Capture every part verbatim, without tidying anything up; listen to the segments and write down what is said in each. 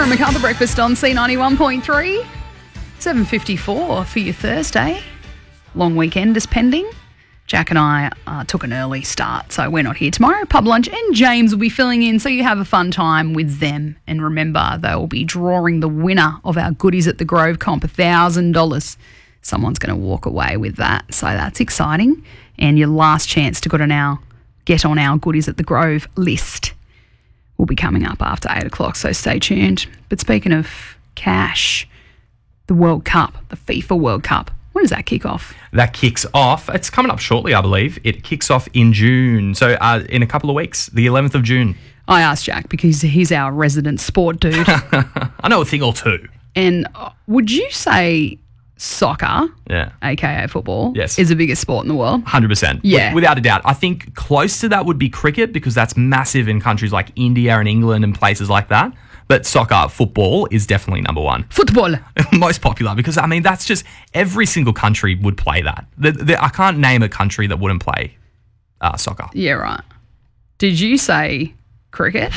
and MacArthur Breakfast on C ninety-one point three. seven fifty-four for your Thursday. Long weekend is pending. Jack and I uh, took an early start, so we're not here tomorrow. Pub lunch, and James will be filling in, so you have a fun time with them. And remember, they will be drawing the winner of our Goodies at the Grove comp, one thousand dollars. Someone's going to walk away with that, so that's exciting. And your last chance to get on our, get on our Goodies at the Grove list will be coming up after eight o'clock, so stay tuned. But speaking of cash, the World Cup, the FIFA World Cup, when does that kick off? That kicks off, it's coming up shortly, I believe. It kicks off in June, so uh, in a couple of weeks, the eleventh of June. I asked Jack because he's our resident sport dude. I know a thing or two. And uh, would you say soccer, yeah, aka football, yes, is the biggest sport in the world? one hundred percent. Yeah. Without a doubt. I think close to that would be cricket because that's massive in countries like India and England and places like that. But soccer, football is definitely number one. Football. Most popular because, I mean, that's just every single country would play that. The, the, I can't name a country that wouldn't play uh, soccer. Yeah, right. Did you say cricket?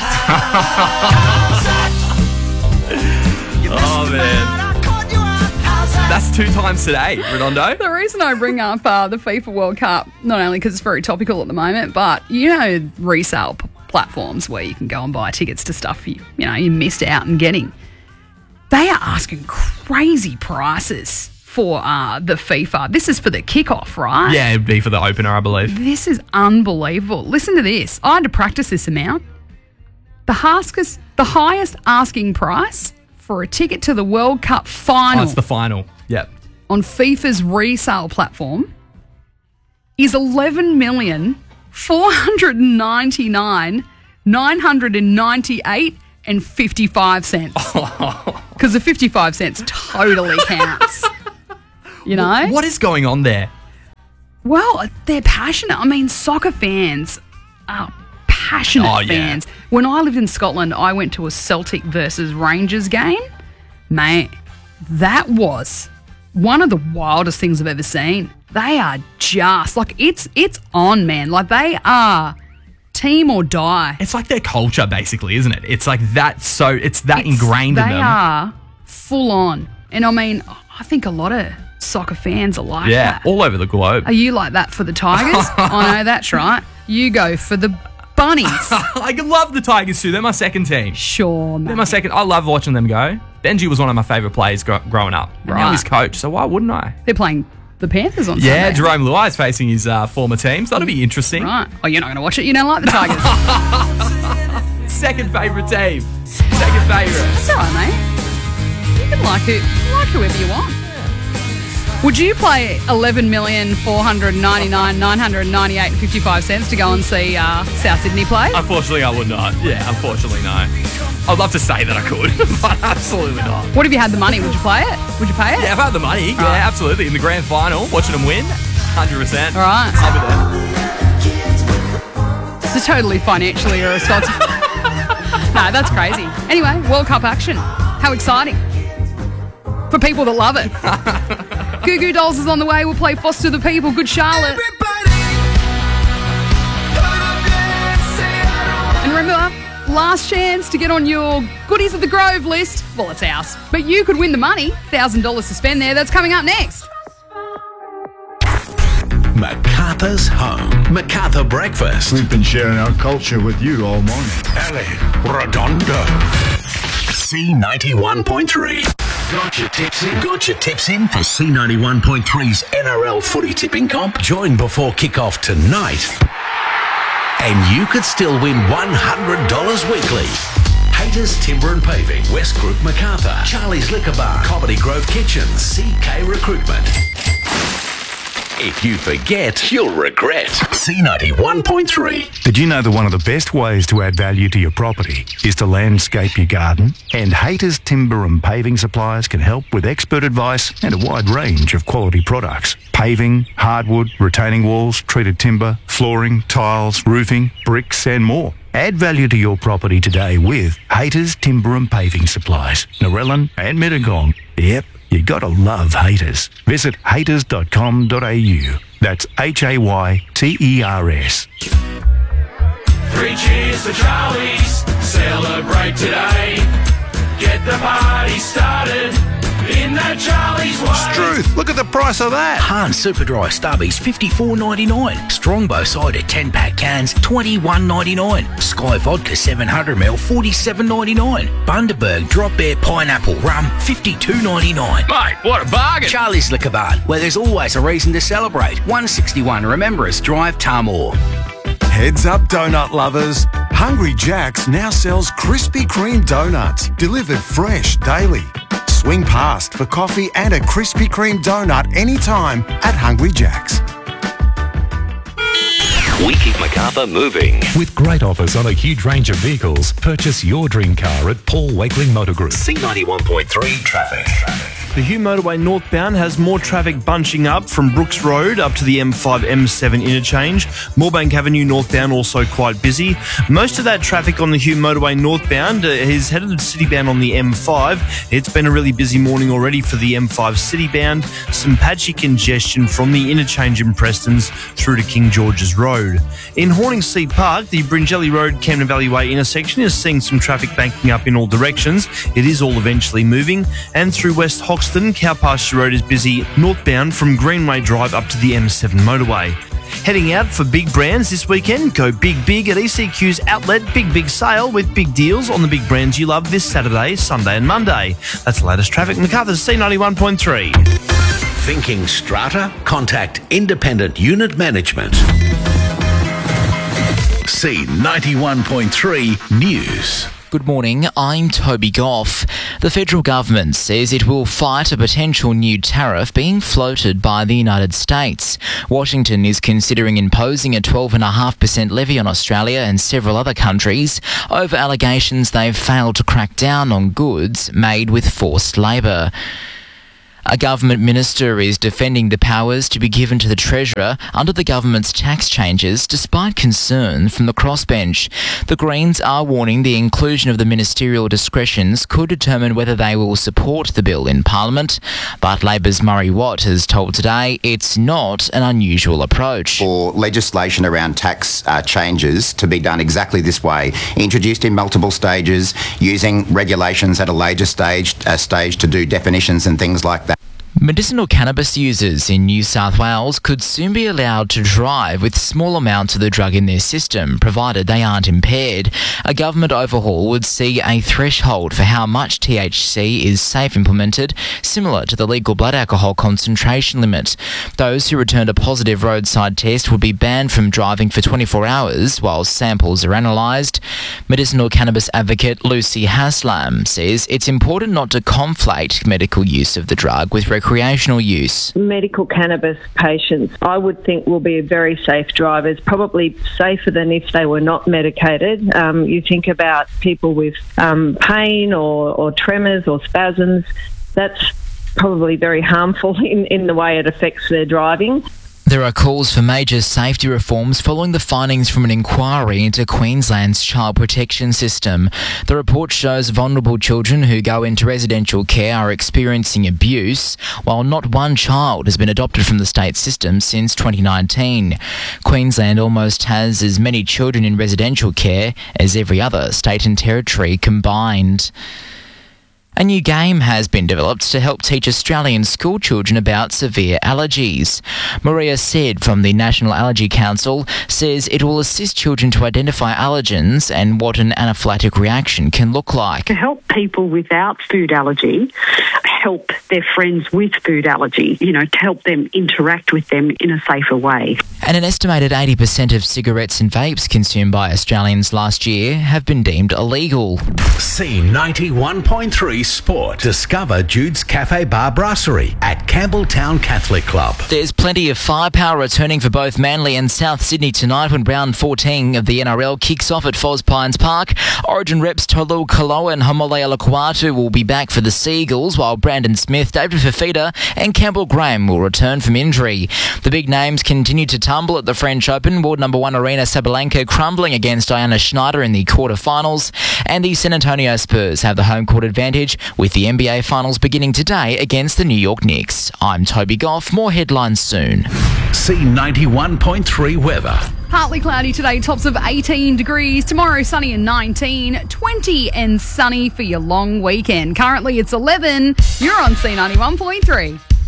Oh, man. That's two times today, Redondo. The reason I bring up uh, the FIFA World Cup, not only because it's very topical at the moment, but you know resale p- platforms where you can go and buy tickets to stuff you, you know, you missed out on getting. They are asking crazy prices for uh, the FIFA. This is for the kickoff, right? Yeah, it'd be for the opener, I believe. This is unbelievable. Listen to this. I had to practice this amount. The, askers, the highest asking price for a ticket to the World Cup final. Oh, it's the final. Yep. On FIFA's resale platform is eleven million four hundred ninety-nine thousand nine hundred ninety-eight and fifty-five cents. Because the fifty-five cents totally counts. You know? What is going on there? Well, they're passionate. I mean, soccer fans are passionate oh, fans. Yeah. When I lived in Scotland, I went to a Celtic versus Rangers game. Mate, that was one of the wildest things I've ever seen. They are just, like, it's it's on, man. Like, they are team or die. It's like their culture, basically, isn't it? It's like that, so it's that It's- ingrained in them. They are full on. And, I mean, I think a lot of soccer fans are like Yeah, that. all over the globe. Are you like that for the Tigers? I know, that's right. You go for the Bunnies. I love the Tigers too. They're my second team. Sure, man. They're my second. I love watching them go. Benji was one of my favourite players gro- growing up. And now Right. he's coach, so why wouldn't I? They're playing the Panthers on Yeah, Sunday. Jerome Luai is facing his uh, former teams. That'll be interesting. Right. Oh, you're not going to watch it? You don't like the Tigers? Second favourite team. Second favourite. It's all right, mate. You can like, who, like whoever you want. Would you play eleven million four hundred ninety-nine thousand nine hundred ninety-eight and fifty-five cents to go and see uh, South Sydney play? Unfortunately, I would not. Yeah, unfortunately, no. I'd love to say that I could, but absolutely not. What if you had the money? Would you play it? Would you pay it? Yeah, if I had the money, Right. yeah, absolutely. In the grand final, watching them win, one hundred percent. All right. I'll be there. It's totally financially irresponsible. No, that's crazy. Anyway, World Cup action. How exciting. For people that love it. Goo Goo Dolls is on the way. We'll play Foster the People. Good Charlotte. And remember, last chance to get on your Goodies at the Grove list. Well, it's ours. But you could win the money. one thousand dollars to spend there. That's coming up next. MacArthur's home. MacArthur Breakfast. We've been sharing our culture with you all morning. Ellie Redondo. C ninety-one point three. Got your tips in? Got your tips in for C ninety-one point three's N R L footy tipping comp? Join before kickoff tonight. And you could still win one hundred dollars weekly. Haters Timber and Paving, West Group MacArthur, Charlie's Liquor Bar, Comedy Grove Kitchen, C K Recruitment. If you forget, you'll regret. C ninety-one point three. Did you know that one of the best ways to add value to your property is to landscape your garden? And Haters Timber and Paving Suppliers can help with expert advice and a wide range of quality products. Paving, hardwood, retaining walls, treated timber, flooring, tiles, roofing, bricks and more. Add value to your property today with Haters Timber and Paving Supplies, Narellan and Mittagong. Yep, you gotta love Haters. Visit haters dot com dot a u. That's H A Y T E R S. Three cheers for Charlie's. Celebrate today. Get the party started in that Charlie's way. Struth, look at the price of that. Han Superdry Stubbies fifty-four ninety-nine. Strongbow cider ten pack cans twenty-one ninety-nine. Sky Vodka seven hundred milliliters forty-seven ninety-nine. Bundaberg Drop Bear Pineapple Rum fifty-two ninety-nine. Mate, what a bargain. Charlie's Liquor Bar, where there's always a reason to celebrate. one sixty-one Remembrance Drive, Tamor. Heads up, donut lovers. Hungry Jack's now sells Krispy Kreme donuts, delivered fresh daily. Swing past for coffee and a Krispy Kreme donut anytime at Hungry Jack's. We keep Macarthur moving. With great offers on a huge range of vehicles, purchase your dream car at Paul Wakeling Motor Group. C ninety-one point three traffic. The Hume Motorway northbound has more traffic bunching up from Brooks Road up to the M five M seven interchange. Moorebank Avenue northbound also quite busy. Most of that traffic on the Hume Motorway northbound uh, is headed to citybound on the M five. It's been a really busy morning already for the M five citybound. Some patchy congestion from the interchange in Prestons through to King George's Road. In Horningsea Park, the Bringelly Road Camden Valley Way intersection is seeing some traffic banking up in all directions. It is all eventually moving. And through West Hoxton, Cowpasture Road is busy northbound from Greenway Drive up to the M seven motorway. Heading out for big brands this weekend, go big, big at E C Q's Outlet Big Big Sale with big deals on the big brands you love this Saturday, Sunday and Monday. That's the latest traffic. Macarthur's C ninety-one point three. Thinking strata? Contact Independent Unit Management. C ninety-one point three News. Good morning, I'm Toby Goff. The federal government says it will fight a potential new tariff being floated by the United States. Washington is considering imposing a twelve point five percent levy on Australia and several other countries over allegations they've failed to crack down on goods made with forced labour. A government minister is defending the powers to be given to the Treasurer under the government's tax changes, despite concern from the crossbench. The Greens are warning the inclusion of the ministerial discretions could determine whether they will support the bill in Parliament. But Labor's Murray Watt has told Today it's not an unusual approach. For legislation around tax uh, changes to be done exactly this way, introduced in multiple stages, using regulations at a later stage, uh, stage to do definitions and things like that. Medicinal cannabis users in New South Wales could soon be allowed to drive with small amounts of the drug in their system, provided they aren't impaired. A government overhaul would see a threshold for how much T H C is safe implemented, similar to the legal blood alcohol concentration limit. Those who returned a positive roadside test would be banned from driving for twenty-four hours while samples are analysed. Medicinal cannabis advocate Lucy Haslam says it's important not to conflate medical use of the drug with recreational recreational use. Medical cannabis patients, I would think, will be very safe drivers, probably safer than if they were not medicated. Um, you think about people with um, pain or, or tremors or spasms, that's probably very harmful in, in the way it affects their driving. There are calls for major safety reforms following the findings from an inquiry into Queensland's child protection system. The report shows vulnerable children who go into residential care are experiencing abuse, while not one child has been adopted from the state system since twenty nineteen. Queensland almost has as many children in residential care as every other state and territory combined. A new game has been developed to help teach Australian school children about severe allergies. Maria Said from the National Allergy Council says it will assist children to identify allergens and what an anaphylactic reaction can look like. To help people without food allergy help their friends with food allergy, you know, to help them interact with them in a safer way. And an estimated eighty percent of cigarettes and vapes consumed by Australians last year have been deemed illegal. C ninety-one point three Sport. Discover Jude's Cafe Bar Brasserie at Campbelltown Catholic Club. There's plenty of firepower returning for both Manly and South Sydney tonight when round fourteen of the N R L kicks off at Foz Pines Park. Origin reps Tolu Kaloa and Homole Alakwatu will be back for the Seagulls, while Brandon Smith, David Fafita and Campbell Graham will return from injury. The big names continue to tumble at the French Open. World number one Arena Sabalenka crumbling against Diana Schneider in the quarterfinals. And the San Antonio Spurs have the home court advantage, with the N B A Finals beginning today against the New York Knicks. I'm Toby Goff. More headlines soon. C ninety-one point three weather. Partly cloudy today, tops of eighteen degrees. Tomorrow, sunny and nineteen. twenty and sunny for your long weekend. Currently, it's eleven. You're on C ninety-one point three.